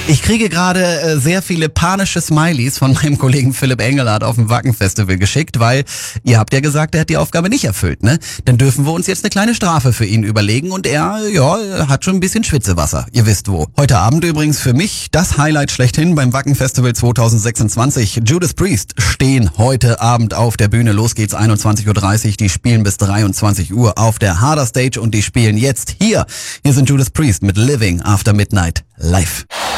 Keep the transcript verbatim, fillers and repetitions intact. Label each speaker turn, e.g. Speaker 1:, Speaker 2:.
Speaker 1: Ich kriege gerade äh, sehr viele panische Smileys von meinem Kollegen Philipp Engelhardt auf dem Wacken-Festival geschickt, weil ihr habt ja gesagt, er hat die Aufgabe nicht erfüllt, ne? Dann dürfen wir uns jetzt eine kleine Strafe für ihn überlegen und er, ja, hat schon ein bisschen Schwitzewasser. Ihr wisst wo. Heute Abend übrigens für mich das Highlight schlechthin beim Wacken-Festival zwanzig sechsundzwanzig. Judas Priest stehen heute Abend auf der Bühne. Los geht's einundzwanzig Uhr dreißig. Die spielen bis dreiundzwanzig Uhr auf der Harder Stage und die spielen jetzt hier. Hier sind Judas Priest mit Living After Midnight live.